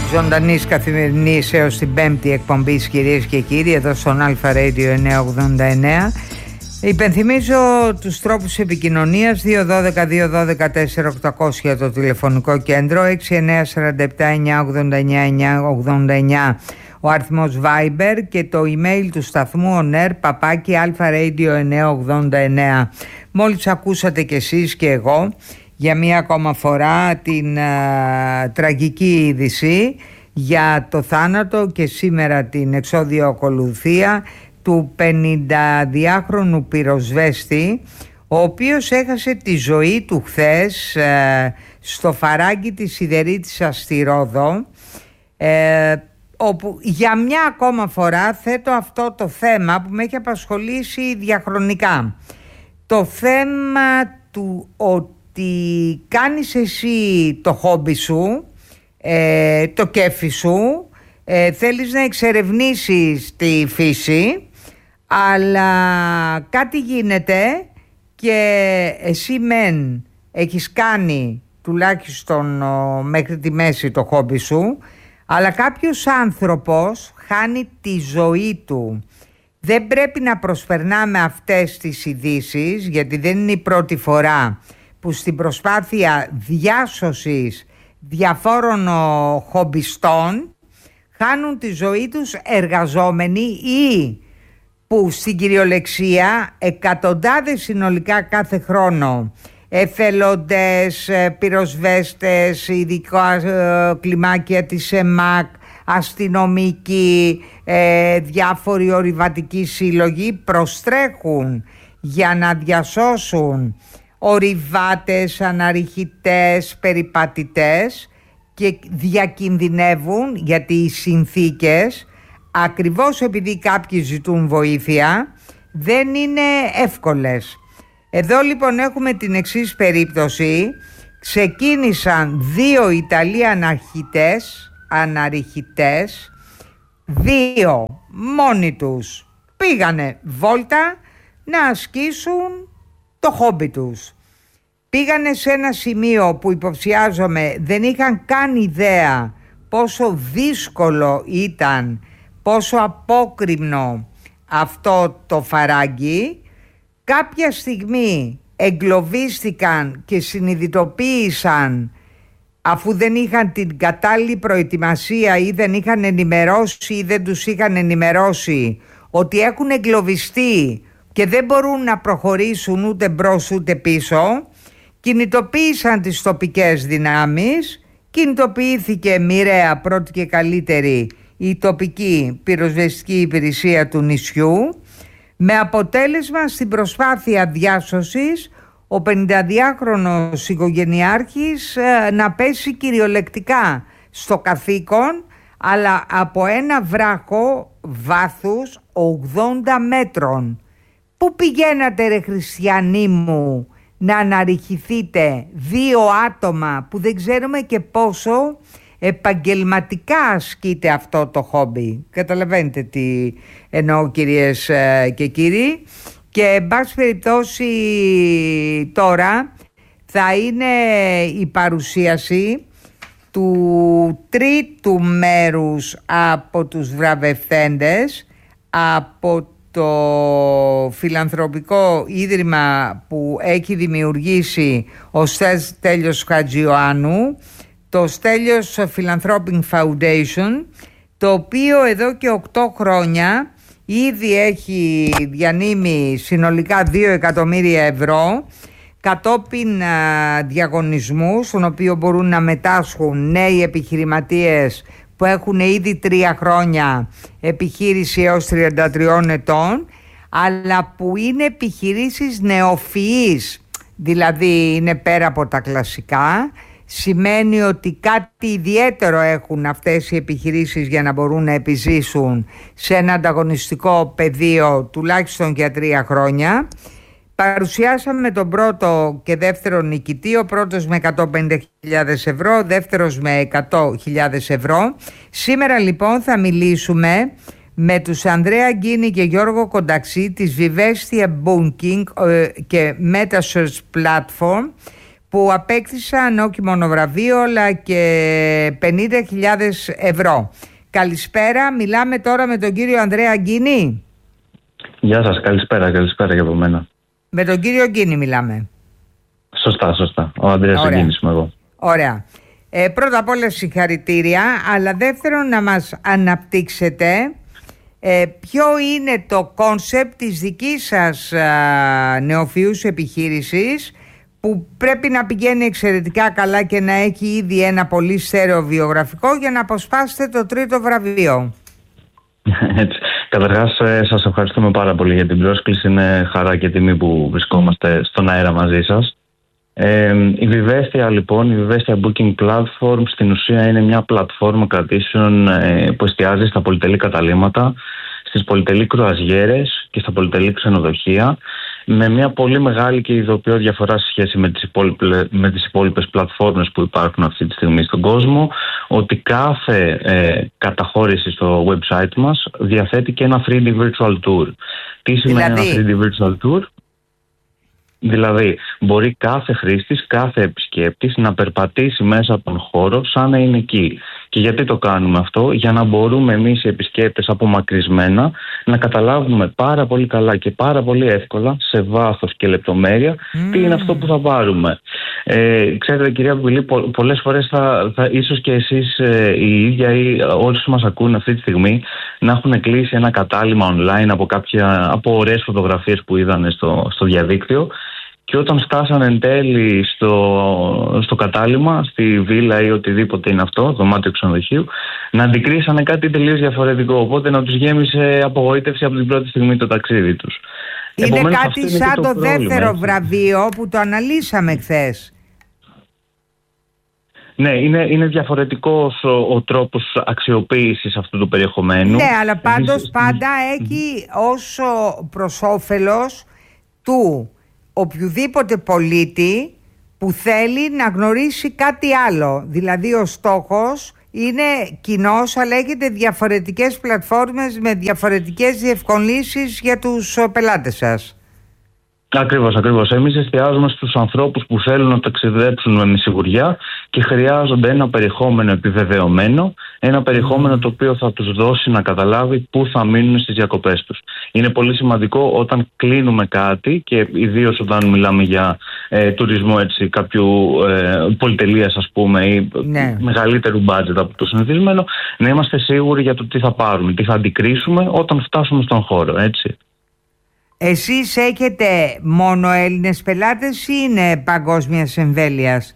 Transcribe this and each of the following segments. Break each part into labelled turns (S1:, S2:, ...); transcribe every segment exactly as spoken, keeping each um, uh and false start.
S1: ζωντανής καθημερινής έως την πέμπτη εκπομπής, κυρίες και κύριοι, εδώ στον Αλφα Radio εννιακόσια ογδόντα εννέα. Υπενθυμίζω τους τρόπους επικοινωνίας: δύο ένα δύο δύο ένα δύο τέσσερα οκτακόσια το τηλεφωνικό κέντρο, έξι εννιά τέσσερα επτά εννιά ογδόντα εννιά εννιά ογδόντα εννιά ο αριθμός Viber και το email του σταθμού onair παπάκι αλφα-radio εννιακόσια ογδόντα εννέα. Μόλις ακούσατε κι εσείς και εγώ για μία ακόμα φορά την α, τραγική είδηση για το θάνατο και σήμερα την εξώδιο ακολουθία του πενηνταδυάχρονου πυροσβέστη, ο οποίος έχασε τη ζωή του χθες ε, στο φαράγγι της Σιδερίτισσας στη Ρόδο, ε, όπου για μια ακόμα φορά θέτω αυτό το θέμα που με έχει απασχολήσει διαχρονικά. Το θέμα του ότι κάνεις εσύ το χόμπι σου, ε, το κέφι σου, ε, θέλεις να εξερευνήσεις τη φύση, αλλά κάτι γίνεται και εσύ μεν έχεις κάνει τουλάχιστον ο, μέχρι τη μέση το χόμπι σου, αλλά κάποιος άνθρωπος χάνει τη ζωή του. Δεν πρέπει να προσπερνάμε αυτές τις ειδήσεις, γιατί δεν είναι η πρώτη φορά που στην προσπάθεια διάσωσης διαφόρων χομπιστών χάνουν τη ζωή τους εργαζόμενοι ή που στην κυριολεξία εκατοντάδες συνολικά κάθε χρόνο, εθελοντές, πυροσβέστες, ειδικά κλιμάκια της ΕΜΑΚ, αστυνομικοί, ε, διάφοροι ορειβατικοί σύλλογοι προστρέχουν για να διασώσουν ορειβάτες, αναρριχητές, περιπατητές και διακινδυνεύουν, γιατί οι συνθήκες, ακριβώς επειδή κάποιοι ζητούν βοήθεια, δεν είναι εύκολες. Εδώ λοιπόν έχουμε την εξής περίπτωση. Ξεκίνησαν δύο Ιταλοί αναρχητές, αναρριχητές, δύο μόνοι τους πήγανε βόλτα να ασκήσουν το χόμπι τους. Πήγανε σε ένα σημείο που υποψιάζομαι δεν είχαν καν ιδέα πόσο δύσκολο ήταν, πόσο απόκρημνο αυτό το φαράγγι. Κάποια στιγμή εγκλωβίστηκαν και συνειδητοποίησαν, αφού δεν είχαν την κατάλληλη προετοιμασία ή δεν είχαν ενημερώσει ή δεν τους είχαν ενημερώσει, ότι έχουν εγκλωβιστεί και δεν μπορούν να προχωρήσουν ούτε μπρος ούτε πίσω. Κινητοποίησαν τις τοπικές δυνάμεις, κινητοποιήθηκε μοιραία πρώτη και καλύτερη η τοπική πυροσβεστική υπηρεσία του νησιού, με αποτέλεσμα στην προσπάθεια διάσωσης ο πενηνταδυάχρονος οικογενειάρχης ε, να πέσει κυριολεκτικά στο καθήκον, αλλά από ένα βράχο βάθους ογδόντα μέτρων. Πού πηγαίνατε ρε χριστιανοί μου να αναρριχηθείτε δύο άτομα που δεν ξέρουμε και πόσο επαγγελματικά ασκείται αυτό το χόμπι? Καταλαβαίνετε τι εννοώ, κυρίες και κύριοι. Και εν πάση περιπτώσει τώρα θα είναι η παρουσίαση του τρίτου μέρους από τους βραβευθέντες από το φιλανθρωπικό ίδρυμα που έχει δημιουργήσει ο Στέλιος Χατζιωάννου, το Στέλιος Philanthropic Foundation, το οποίο εδώ και οκτώ χρόνια ήδη έχει διανύμει συνολικά δύο εκατομμύρια ευρώ κατόπιν α, διαγωνισμού, στον οποίο μπορούν να μετάσχουν νέοι επιχειρηματίες που έχουν ήδη τρία χρόνια επιχείρηση έως τριάντα τριών ετών, αλλά που είναι επιχειρήσεις νεοφυείς, δηλαδή είναι πέρα από τα κλασικά. Σημαίνει ότι κάτι ιδιαίτερο έχουν αυτές οι επιχειρήσεις για να μπορούν να επιζήσουν σε ένα ανταγωνιστικό πεδίο τουλάχιστον για τρία χρόνια. Παρουσιάσαμε τον πρώτο και δεύτερο νικητή, ο πρώτος με εκατόν πενήντα χιλιάδες ευρώ, ο δεύτερος με εκατό χιλιάδες ευρώ. Σήμερα λοιπόν θα μιλήσουμε με τους Ανδρέα Γκίνη και Γιώργο Κονταξή της Vivestia Booking και MetaSearch Platform, που απέκτησαν όχι μόνο βραβείο αλλά και πενήντα χιλιάδες ευρώ. Καλησπέρα, μιλάμε τώρα με τον κύριο Ανδρέα Γκίνη.
S2: Γεια σας, καλησπέρα, καλησπέρα και από μένα.
S1: Με τον κύριο Γκίνη μιλάμε.
S2: Σωστά, σωστά. Ο Ανδρέας Γκίνης είμαι εγώ.
S1: Ωραία. Ε, πρώτα απ' όλα συγχαρητήρια, αλλά δεύτερον να μας αναπτύξετε ε, ποιο είναι το κόνσεπτ της δικής σας α, νεοφυούς επιχείρησης που πρέπει να πηγαίνει εξαιρετικά καλά και να έχει ήδη ένα πολύ στέρεο βιογραφικό για να αποσπάσετε το τρίτο βραβείο.
S2: Έτσι. Καταρχάς σας ευχαριστούμε πάρα πολύ για την πρόσκληση. Είναι χαρά και τιμή που βρισκόμαστε στον αέρα μαζί σας. Ε, η Vivestia λοιπόν, η Vivestia Booking Platform στην ουσία είναι μια πλατφόρμα κρατήσεων ε, που εστιάζει στα πολυτελή καταλύματα, στις πολυτελή κρουαζιέρες και στα πολυτελή ξενοδοχεία, με μια πολύ μεγάλη και ειδοποιώ διαφορά σε σχέση με τις, υπόλοιπες, με τις υπόλοιπες πλατφόρμες που υπάρχουν αυτή τη στιγμή στον κόσμο, ότι κάθε ε, καταχώρηση στο website μας διαθέτει και ένα θρι ντι Virtual Tour. Τι σημαίνει δηλαδή? Ένα θρι ντι Virtual Tour? Δηλαδή, μπορεί κάθε χρήστης, κάθε επισκέπτης να περπατήσει μέσα από τον χώρο σαν να είναι εκεί. Και γιατί το κάνουμε αυτό? Για να μπορούμε εμείς οι επισκέπτες απομακρυσμένα να καταλάβουμε πάρα πολύ καλά και πάρα πολύ εύκολα, σε βάθος και λεπτομέρεια, mm. τι είναι αυτό που θα πάρουμε. Ε, ξέρετε, κυρία Πουλή, πο- πολλές φορές θα, θα ίσως και εσείς ε, οι ίδια ή όσοι μας ακούνε αυτή τη στιγμή να έχουν κλείσει ένα κατάλημα online από, κάποια, από ωραίες φωτογραφίες που είδανε στο, στο διαδίκτυο. Και όταν φτάσαν εν τέλει στο, στο κατάλημα, στη βίλα ή οτιδήποτε είναι αυτό, δωμάτιο ξενοδοχείου, να αντικρίσανε κάτι τελείως διαφορετικό. Οπότε να τους γέμισε απογοήτευση από την πρώτη στιγμή το ταξίδι τους.
S1: Είναι
S2: Επομένως,
S1: κάτι
S2: είναι
S1: σαν το, το
S2: πρόβλημα,
S1: δεύτερο
S2: έτσι.
S1: βραβείο που το αναλύσαμε χθες.
S2: Ναι, είναι, είναι διαφορετικός ο, ο τρόπος αξιοποίησης αυτού του περιεχομένου.
S1: Ναι, αλλά πάντως
S2: Επίσης,
S1: πάντα έχει ως προς όφελος του οποιοδήποτε πολίτη που θέλει να γνωρίσει κάτι άλλο. Δηλαδή ο στόχος είναι κοινός, αλλά έχετε διαφορετικές πλατφόρμες με διαφορετικές διευκολύνσεις για τους πελάτες σας.
S2: Ακριβώς, ακριβώς. Εμείς εστιάζουμε στους ανθρώπους που θέλουν να ταξιδέψουν με σιγουριά και χρειάζονται ένα περιεχόμενο επιβεβαιωμένο, ένα περιεχόμενο το οποίο θα τους δώσει να καταλάβει πού θα μείνουν στις διακοπές τους. Είναι πολύ σημαντικό όταν κλείνουμε κάτι και ιδίως όταν μιλάμε για ε, τουρισμό έτσι, κάποιου ε, πολυτελείας ας πούμε ή ναι. μεγαλύτερου budget από το συνηθισμένο, να είμαστε σίγουροι για το τι θα πάρουμε, τι θα αντικρίσουμε όταν φτάσουμε στον χώρο, έτσι.
S1: Εσείς έχετε μόνο Έλληνες πελάτες ή είναι παγκόσμιας εμβέλειας?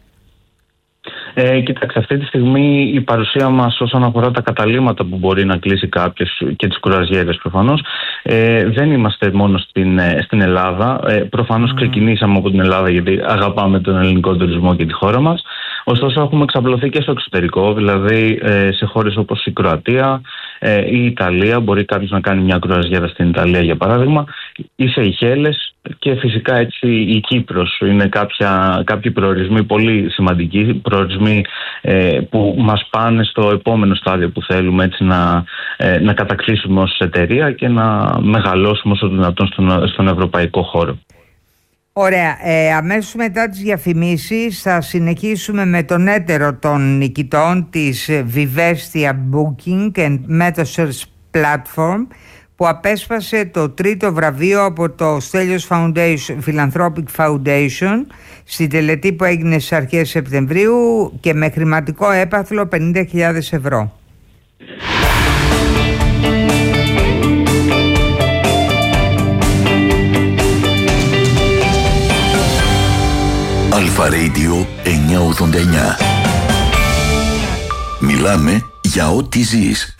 S2: Ε, κοιτάξτε, αυτή τη στιγμή η παρουσία μας όσον αφορά τα καταλύματα που μπορεί να κλείσει κάποιος και τις κρουαζιέρες προφανώς, ε, δεν είμαστε μόνο στην, στην Ελλάδα. Ε, προφανώς mm. ξεκινήσαμε από την Ελλάδα γιατί αγαπάμε τον ελληνικό τουρισμό και τη χώρα μας. Ωστόσο έχουμε εξαπλωθεί και στο εξωτερικό, δηλαδή ε, σε χώρες όπως η Κροατία, ε, η Ιταλία, μπορεί κάποιος να κάνει μια κρουαζιέρα στην Ιταλία για παράδειγμα, οι Σεϊχέλες και φυσικά έτσι η Κύπρος. Είναι κάποια, κάποιοι προορισμοί πολύ σημαντικοί, προορισμοί ε, που μας πάνε στο επόμενο στάδιο που θέλουμε έτσι να, ε, να κατακτήσουμε ως εταιρεία και να μεγαλώσουμε όσο δυνατόν στον, στον ευρωπαϊκό χώρο.
S1: Ωραία. Ε, αμέσως μετά τις διαφημίσεις θα συνεχίσουμε με τον έτερο των νικητών της Vivestia Booking and Metasearch Platform που απέσπασε το τρίτο βραβείο από το Stelios Foundation, Philanthropic Foundation στην τελετή που έγινε στις αρχές Σεπτεμβρίου και με χρηματικό έπαθλο πενήντα χιλιάδες ευρώ.
S3: Αλφα Radio εννιακόσια ογδόντα εννιά. Μιλάμε για ό,τι ζεις.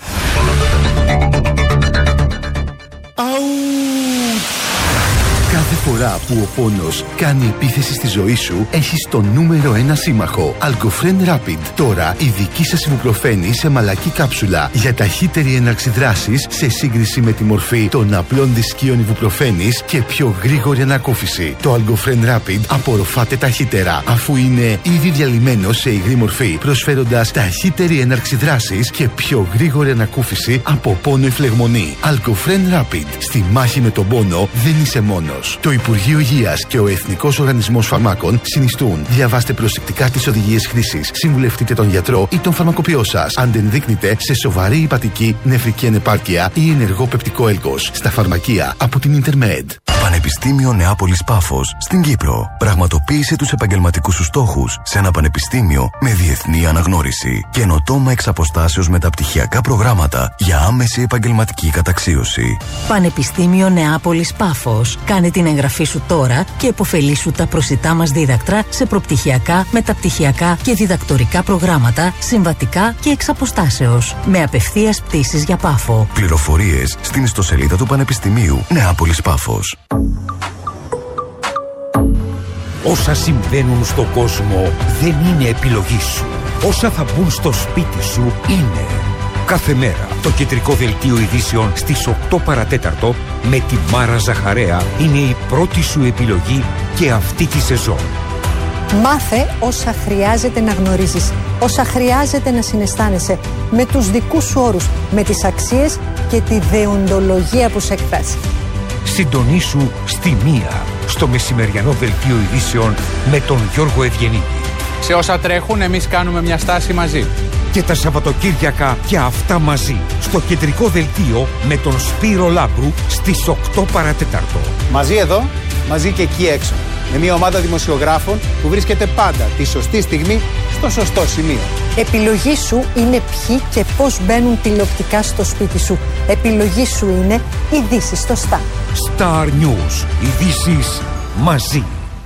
S3: Κάθε φορά που ο πόνος κάνει επίθεση στη ζωή σου, έχεις το νούμερο ένα σύμμαχο. Algofren Rapid. Τώρα η δική σας ιβουπροφένη σε μαλακή κάψουλα για ταχύτερη έναρξη δράσης σε σύγκριση με τη μορφή των απλών δισκίων ιβουπροφένης και πιο γρήγορη ανακούφιση. Το Algofren Rapid απορροφάται ταχύτερα αφού είναι ήδη διαλυμένο σε υγρή μορφή, προσφέροντας ταχύτερη έναρξη δράσης και πιο γρήγορη ανακούφιση από πόνο ή φλεγμονή. Algofren Rapid. Στη μάχη με τον πόνο δεν είσαι μόνος. Το Υπουργείο Υγείας και ο Εθνικός Οργανισμός Φαρμάκων συνιστούν. Διαβάστε προσεκτικά τις οδηγίες χρήσης. Συμβουλευτείτε τον γιατρό ή τον φαρμακοποιό σας. Αν δεν δείκνετε σε σοβαρή υπατική, νεφρική ανεπάρκεια ή ενεργό πεπτικό έλκος. Στα φαρμακεία από την Intermed.
S4: Πανεπιστήμιο Νεάπολης Πάφος στην Κύπρο. Πραγματοποίησε τους επαγγελματικούς σου στόχους σε ένα πανεπιστήμιο με διεθνή αναγνώριση. Καινοτόμα εξ αποστάσεως μεταπτυχιακά προγράμματα για άμεση επαγγελματική καταξίωση.
S5: Πανεπιστήμιο Νεάπολης Πάφος. Κάνε την εγγραφή σου τώρα και επωφελήσου τα προσιτά μας δίδακτρα σε προπτυχιακά, μεταπτυχιακά και διδακτορικά προγράμματα, συμβατικά και εξ αποστάσεως. Με απευθείας πτήσεις για Πάφο.
S4: Πληροφορίες στην ιστοσελίδα του Πανεπιστημίου Νεάπολης Πάφος.
S6: Όσα συμβαίνουν στον κόσμο δεν είναι επιλογή σου. Όσα θα μπουν στο σπίτι σου είναι. Κάθε μέρα το κεντρικό δελτίο ειδήσεων στις οκτώ παρατέταρτο με τη Μάρα Ζαχαρέα είναι η πρώτη σου επιλογή και αυτή τη σεζόν.
S7: Μάθε όσα χρειάζεται να γνωρίζεις, όσα χρειάζεται να συναισθάνεσαι, με τους δικούς σου όρους, με τις αξίες και τη δεοντολογία που σε εκφράζει.
S6: Συντονίσου στη μία στο μεσημεριανό δελτίο ειδήσεων με τον Γιώργο Ευγενίδη.
S8: Σε όσα τρέχουν εμείς κάνουμε μια στάση μαζί.
S6: Και τα Σαββατοκύριακα και αυτά μαζί στο κεντρικό δελτίο με τον Σπύρο Λάμπρου στις οκτώ παρατέταρτο.
S9: Μαζί εδώ, μαζί και εκεί έξω. Με μια ομάδα δημοσιογράφων που βρίσκεται πάντα τη σωστή στιγμή στο σωστό σημείο.
S7: Επιλογή σου είναι ποιοι και πώς μπαίνουν τηλεοπτικά στο σπίτι σου. Επιλογή σου είναι ειδήσεις στο Star.
S6: Star News. Ειδήσεις μαζί.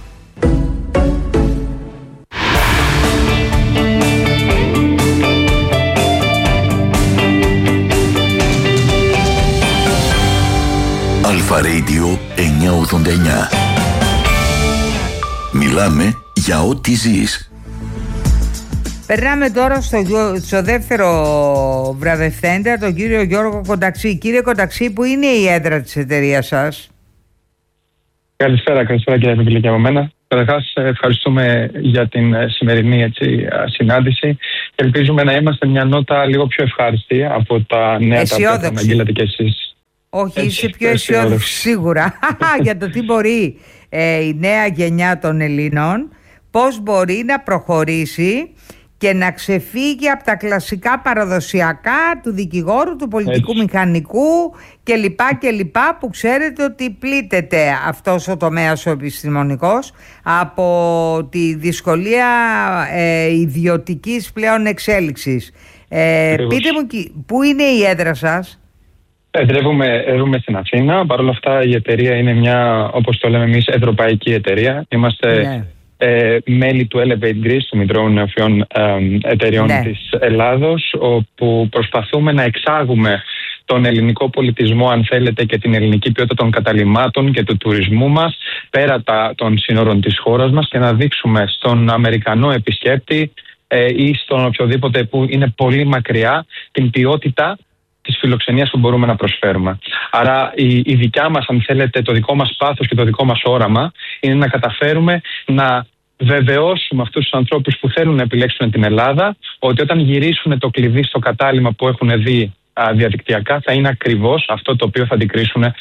S3: Αλφα Radio εννιακόσια ογδόντα εννιά. Μιλάμε για ό,τι ζεις.
S1: Περνάμε τώρα στο, στο δεύτερο βραβευθέντα, τον κύριο Γιώργο Κονταξή. Κύριε Κονταξή, που είναι η έδρα της εταιρείας σας?
S2: Καλησπέρα, καλησπέρα κύριε Επιπηλή και από μένα. Καταρχάς, ευχαριστούμε για την σημερινή έτσι, συνάντηση. Ελπίζουμε να είμαστε μια νότα λίγο πιο ευχάριστη από τα νέα τα οποία θα αναγγείλατε κι εσείς.
S1: Όχι,
S2: έτσι,
S1: είσαι πιο αισιόδοξη σίγουρα για το τι μπορεί ε, η νέα γενιά των Ελλήνων, πώς μπορεί να προχωρήσει και να ξεφύγει από τα κλασικά παραδοσιακά του δικηγόρου, του πολιτικού έτσι. μηχανικού κλπ. κλπ. Που ξέρετε ότι πλήττεται αυτός ο τομέας ο επιστημονικός από τη δυσκολία ε, ιδιωτικής πλέον εξέλιξης. Ε, πείτε μου, πού είναι η έδρα σας?
S2: Εδρεύουμε, εδρεύουμε στην Αθήνα. Παρ' όλα αυτά η εταιρεία είναι μια, όπως το λέμε εμείς, ευρωπαϊκή εταιρεία. Είμαστε ναι. ε, μέλη του Elevate Greece, του Μητρώου Νεοφυών ε, Εταιρεών ναι. της Ελλάδος, όπου προσπαθούμε να εξάγουμε τον ελληνικό πολιτισμό, αν θέλετε, και την ελληνική ποιότητα των καταλυμάτων και του τουρισμού μας πέρα τα, των σύνορων της χώρας μας και να δείξουμε στον Αμερικανό επισκέπτη ε, ή στον οποιοδήποτε που είναι πολύ μακριά την ποιότητα της φιλοξενίας που μπορούμε να προσφέρουμε. Άρα η, η δικιά μας, αν θέλετε, το δικό μας πάθος και το δικό μας όραμα είναι να καταφέρουμε να βεβαιώσουμε αυτούς τους ανθρώπους που θέλουν να επιλέξουν την Ελλάδα ότι όταν γυρίσουν το κλειδί στο κατάλημα που έχουν δει α, διαδικτυακά θα είναι ακριβώς αυτό το οποίο θα αντικρίσουν ε,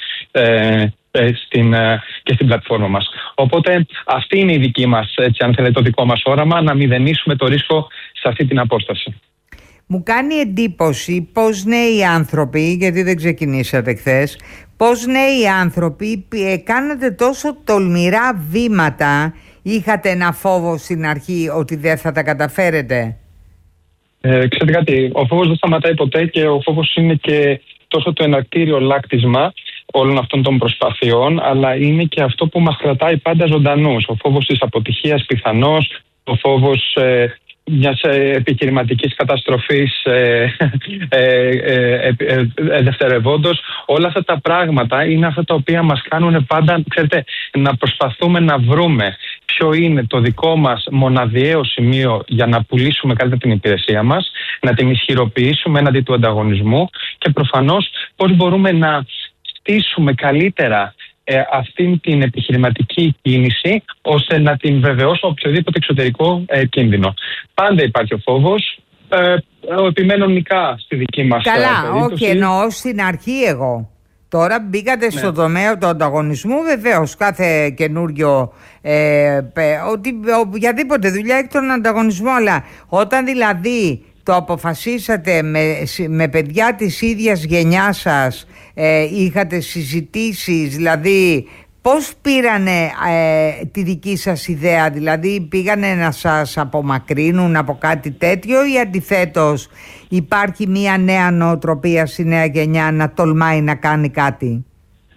S2: ε, στην, ε, και στην πλατφόρμα μας. Οπότε αυτή είναι η δική μας, έτσι, αν θέλετε, το δικό μας όραμα, να μηδενίσουμε το ρίσκο σε αυτή την απόσταση.
S1: Μου κάνει εντύπωση πώς νέοι άνθρωποι, γιατί δεν ξεκινήσατε χθες, πώς νέοι άνθρωποι κάνατε τόσο τολμηρά βήματα. Είχατε ένα φόβο στην αρχή ότι δεν θα τα καταφέρετε?
S2: Ε, ξέρετε κάτι, ο φόβος δεν σταματάει ποτέ και ο φόβος είναι και τόσο το εναρκτήριο λάκτισμα όλων αυτών των προσπαθειών, αλλά είναι και αυτό που μας κρατάει πάντα ζωντανούς. Ο φόβος της αποτυχίας πιθανώς, ο φόβος ε, μιας ε, επιχειρηματικής καταστροφής ε, ε, ε, ε, ε, δευτερευόντως. Όλα αυτά τα πράγματα είναι αυτά τα οποία μας κάνουν πάντα, ξέρετε, να προσπαθούμε να βρούμε ποιο είναι το δικό μας μοναδιαίο σημείο για να πουλήσουμε καλύτερα την υπηρεσία μας, να την ισχυροποιήσουμε έναντι του ανταγωνισμού και προφανώς πώς μπορούμε να στήσουμε καλύτερα ε, αυτήν την επιχειρηματική κίνηση ώστε να την βεβαιώσουμε οποιοδήποτε εξωτερικό ε, κίνδυνο. Πάντα υπάρχει ο φόβος, ε, επιμένω νικά στη δική μας
S1: Καλά,
S2: περίπτωση.
S1: όχι, εννοώ στην αρχή εγώ. Τώρα μπήκατε ναι. στον τομέα του ανταγωνισμού, βεβαίως κάθε καινούριο, ε, ότι, οποιαδήποτε δουλειά έχει τον ανταγωνισμό, αλλά όταν δηλαδή το αποφασίσατε με, με παιδιά της ίδιας γενιάς σας, ε, είχατε συζητήσεις, δηλαδή πώς πήρανε ε, τη δική σας ιδέα, δηλαδή πήγανε να σας απομακρύνουν από κάτι τέτοιο ή αντιθέτως υπάρχει μια νέα νοοτροπία στη νέα γενιά να τολμάει να κάνει κάτι?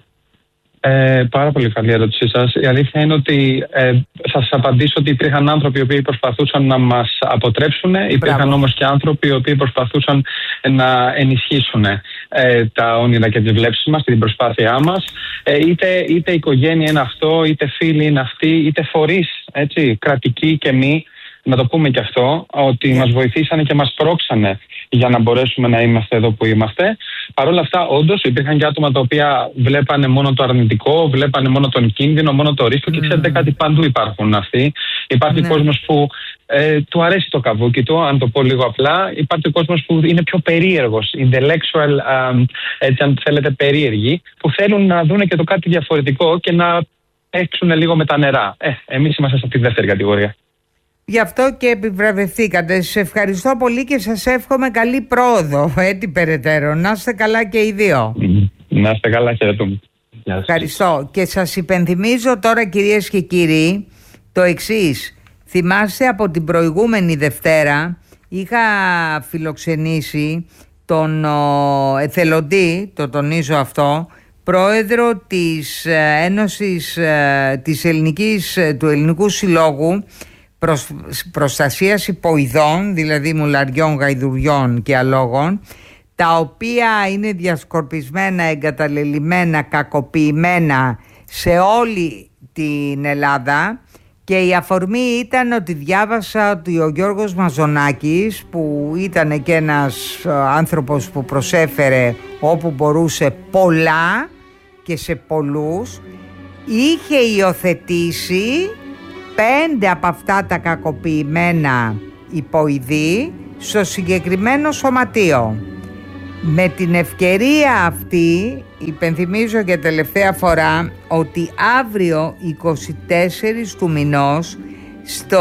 S10: Ε, πάρα πολύ καλή ερώτησή σας. Η αλήθεια είναι ότι ε, θα σας απαντήσω ότι υπήρχαν άνθρωποι οι οποίοι προσπαθούσαν να μας αποτρέψουν, υπήρχαν όμως και άνθρωποι οι οποίοι προσπαθούσαν να ενισχύσουν ε, τα όνειρα και τις βλέψεις μας, την προσπάθειά μας. Ε, είτε, είτε η οικογένεια είναι αυτό, είτε φίλοι είναι αυτοί, είτε φορείς, έτσι, κρατικοί και μη, να το πούμε και αυτό, ότι yeah. μας βοηθήσανε και μας πρόξανε για να μπορέσουμε να είμαστε εδώ που είμαστε. Παρ' όλα αυτά, όντως υπήρχαν και άτομα τα οποία βλέπανε μόνο το αρνητικό, βλέπανε μόνο τον κίνδυνο, μόνο το ρίσκο. Mm. Και ξέρετε κάτι, παντού υπάρχουν αυτοί. Υπάρχει ναι. κόσμος που ε, του αρέσει το καβούκι του, αν το πω λίγο απλά. Υπάρχει κόσμος που είναι πιο περίεργος, intellectual, ε, έτσι αν θέλετε, περίεργοι, που θέλουν να δουν και το κάτι διαφορετικό και να έξουν λίγο με τα νερά. Ε, εμείς είμαστε σε αυτή τη δεύτερη κατηγορία.
S1: Γι' αυτό και επιβραβευθήκατε. Σας ευχαριστώ πολύ και σας εύχομαι καλή πρόοδο, έτσι περαιτέρω. Να είστε καλά και οι δύο.
S10: Να είστε καλά, χαιρετούμε.
S1: Ευχαριστώ. Και σας υπενθυμίζω τώρα, κυρίες και κύριοι, το εξής. Θυμάστε, από την προηγούμενη Δευτέρα είχα φιλοξενήσει τον ο, εθελοντή, το τονίζω αυτό, πρόεδρο της Ένωσης της Ελληνικής, του Ελληνικού Συλλόγου Προσ, Προστασίας Υποειδών, δηλαδή μουλαριών, γαϊδουριών και αλόγων, τα οποία είναι διασκορπισμένα, εγκαταλελειμμένα, κακοποιημένα σε όλη την Ελλάδα. Και η αφορμή ήταν ότι διάβασα ότι ο Γιώργος Μαζονάκης, που ήταν και ένας άνθρωπος που προσέφερε όπου μπορούσε πολλά και σε πολλούς, είχε υιοθετήσει πέντε από αυτά τα κακοποιημένα υποειδή στο συγκεκριμένο σωματείο. Με την ευκαιρία αυτή υπενθυμίζω για τελευταία φορά ότι αύριο εικοστή τέταρτη του μηνός στο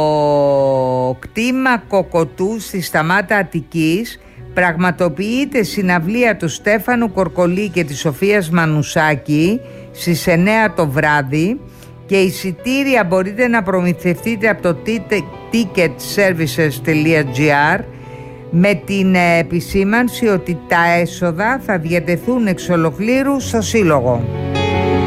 S1: κτήμα Κοκοτού στη Σταμάτα Αττικής πραγματοποιείται συναυλία του Στέφανου Κορκολή και της Σοφίας Μανουσάκη στις εννιά το βράδυ, και εισιτήρια μπορείτε να προμηθευτείτε από το ticket services τελεία gr με την επισήμανση ότι τα έσοδα θα διατεθούν εξ ολοκλήρου στο Σύλλογο.